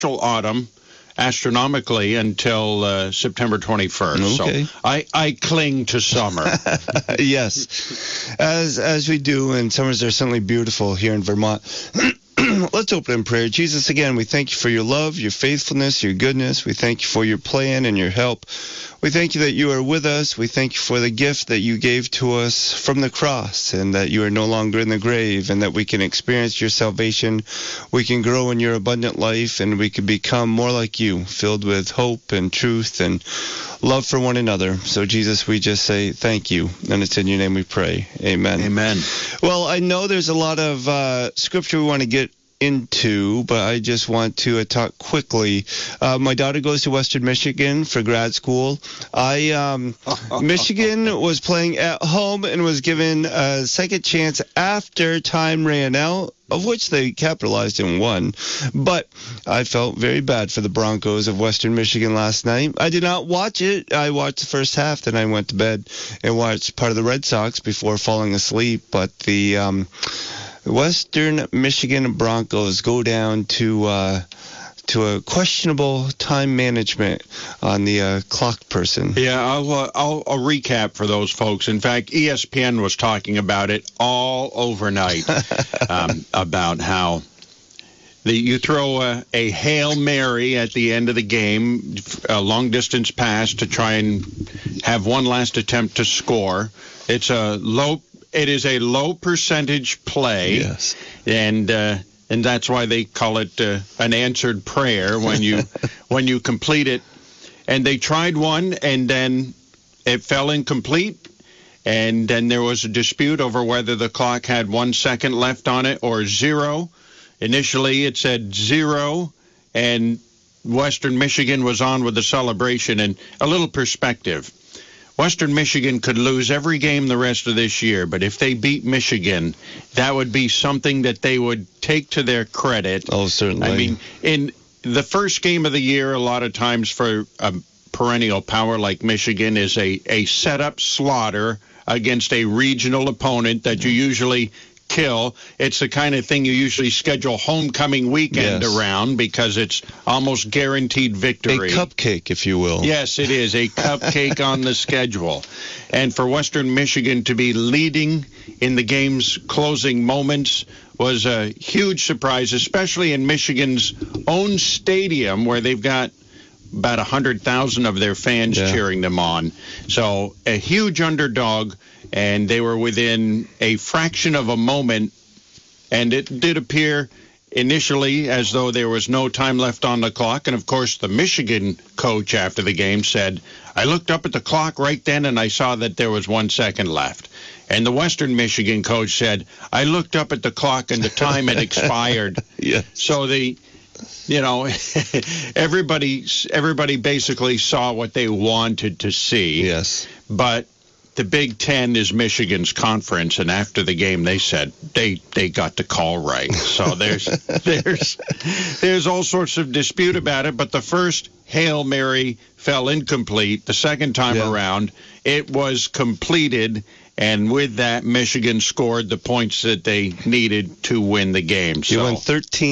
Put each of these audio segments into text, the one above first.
autumn astronomically until September 21st. Okay. So I cling to summer. Yes, as we do, and summers are certainly beautiful here in Vermont. Let's open in prayer. Jesus, again, we thank you for your love, your faithfulness, your goodness. We thank you for your plan and your help. We thank you that you are with us. We thank you for the gift that you gave to us from the cross, and that you are no longer in the grave, and that we can experience your salvation. We can grow in your abundant life, and we can become more like you, filled with hope and truth and love for one another. So, Jesus, we just say thank you, and it's in your name we pray. Amen. Amen. Well, I know there's a lot of scripture we want to get into, but I just want to talk quickly. My daughter goes to Western Michigan for grad school. Michigan was playing at home and was given a second chance after time ran out, of which they capitalized and won. But I felt very bad for the Broncos of Western Michigan last night. I did not watch it. I watched the first half, then I went to bed and watched part of the Red Sox before falling asleep. But the Western Michigan Broncos go down to a questionable time management on the clock person. Yeah, I'll recap for those folks. In fact, ESPN was talking about it all overnight, about how you throw a Hail Mary at the end of the game, a long-distance pass to try and have one last attempt to score. It is a low percentage play, yes, and that's why they call it an answered prayer when you complete it. And they tried one, and then it fell incomplete, and then there was a dispute over whether the clock had 1 second left on it or 0. Initially, it said 0, and Western Michigan was on with the celebration. And a little perspective. Western Michigan could lose every game the rest of this year, but if they beat Michigan, that would be something that they would take to their credit. Oh, certainly. I mean, in the first game of the year, a lot of times for a perennial power like Michigan is a setup slaughter against a regional opponent that you usually kill. It's the kind of thing you usually schedule homecoming weekend around because it's almost guaranteed victory. A cupcake, if you will. Yes, it is a cupcake on the schedule. And for Western Michigan to be leading in the game's closing moments was a huge surprise, especially in Michigan's own stadium where they've got about 100,000 of their fans cheering them on. So a huge underdog, and they were within a fraction of a moment, and it did appear initially as though there was no time left on the clock. And, of course, the Michigan coach after the game said, I looked up at the clock right then, and I saw that there was 1 second left. And the Western Michigan coach said, I looked up at the clock, and the time had expired. Yes. So everybody basically saw what they wanted to see. Yes. But the Big Ten is Michigan's conference, and after the game, they said they got the call right. So there's all sorts of dispute about it. But the first Hail Mary fell incomplete. The second time around, it was completed. And with that, Michigan scored the points that they needed to win the game. You won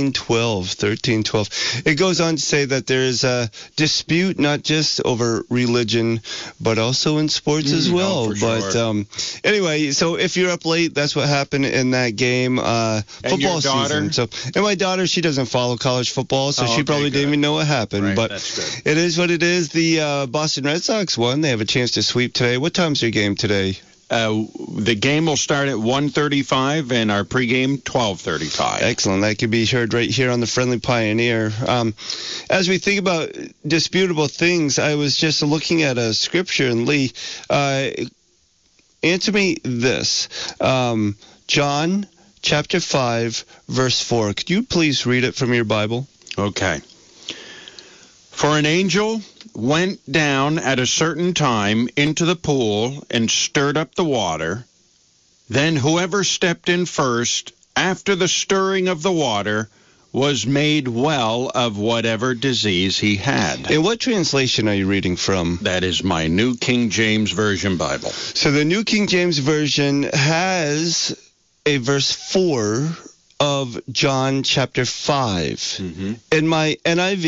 13-12. It goes on to say that there is a dispute not just over religion, but also in sports as well. But anyway, so if you're up late, that's what happened in that game. Football season. So, and my daughter, she doesn't follow college football, so she probably didn't even know what happened. Right, but it is what it is. The Boston Red Sox won. They have a chance to sweep today. What time's your game today? The game will start at 1:35 and our pregame 12:35. Excellent. That could be heard right here on the Friendly Pioneer. As we think about disputable things, I was just looking at a scripture, and Lee, answer me this. John chapter 5, verse 4. Could you please read it from your Bible? Okay. For an angel went down at a certain time into the pool and stirred up the water. Then whoever stepped in first after the stirring of the water was made well of whatever disease he had. And what translation are you reading from? That is my New King James Version Bible. So the New King James Version has a verse 4 of John chapter 5. Mm-hmm. In my NIV,